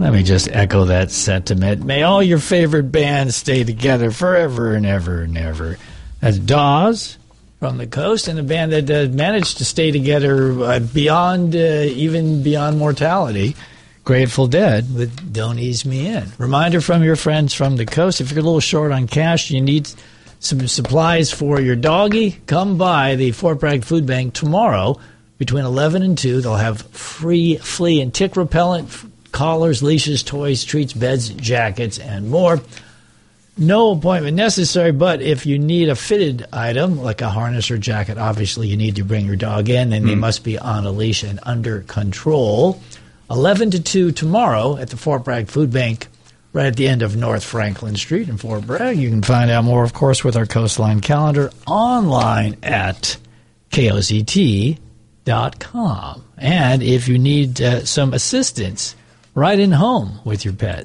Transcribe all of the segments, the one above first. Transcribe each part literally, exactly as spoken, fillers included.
Let me just echo that sentiment. May all your favorite bands stay together forever and ever and ever. That's Dawes from the Coast, and a band that uh, managed to stay together uh, beyond, uh, even beyond mortality, Grateful Dead with Don't Ease Me In. Reminder from your friends from the Coast, if you're a little short on cash, you need some supplies for your doggy, come by the Fort Bragg Food Bank tomorrow between eleven and two. They'll have free flea and tick repellent, collars, leashes, toys, treats, beds, jackets, and more. No appointment necessary, but if you need a fitted item, like a harness or jacket, obviously you need to bring your dog in, and mm. they must be on a leash and under control. eleven to two tomorrow at the Fort Bragg Food Bank, right at the end of North Franklin Street in Fort Bragg. You can find out more, of course, with our Coastline calendar online at K O Z T dot com. And if you need uh, some assistance, right in home with your pet.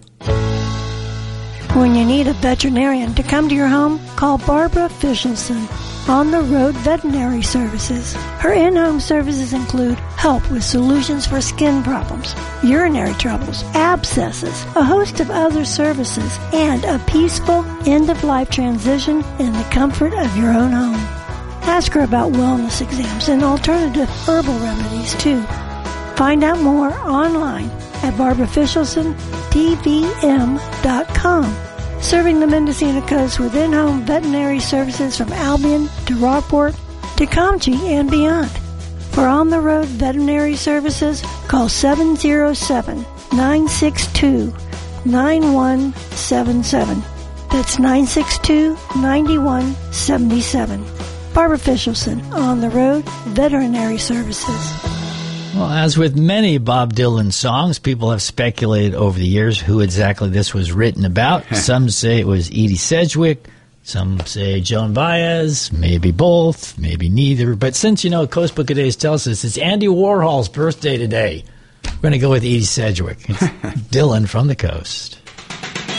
When you need a veterinarian to come to your home, call Barbara Fishelson, On the Road Veterinary Services. Her in-home services include help with solutions for skin problems, urinary troubles, abscesses, a host of other services, and a peaceful end-of-life transition in the comfort of your own home. Ask her about wellness exams and alternative herbal remedies, too. Find out more online at Barbara Fishelson T V M dot com. Serving the Mendocino Coast with in-home veterinary services from Albion to Rockport to Comchie and beyond. For on-the-road veterinary services, call seven oh seven, nine six two, nine one seven seven. That's nine six two, nine one seven seven. Barbara Fishelson, On the Road Veterinary Services. Well, as with many Bob Dylan songs, people have speculated over the years who exactly this was written about. Some say it was Edie Sedgwick. Some say Joan Baez. Maybe both. Maybe neither. But since, you know, Coast Book of Days tells us it's Andy Warhol's birthday today, we're going to go with Edie Sedgwick. It's Dylan from the Coast.